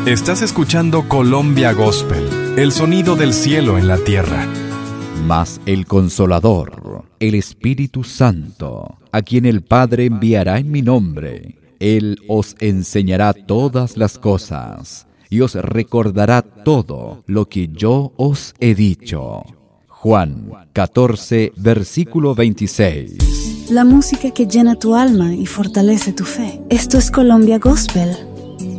Estás escuchando Colombia Gospel, el sonido del cielo en la tierra. Mas el Consolador, el Espíritu Santo, a quien el Padre enviará en mi nombre, Él os enseñará todas las cosas y os recordará todo lo que yo os he dicho. Juan 14, versículo 26. La música que llena tu alma y fortalece tu fe. Esto es Colombia Gospel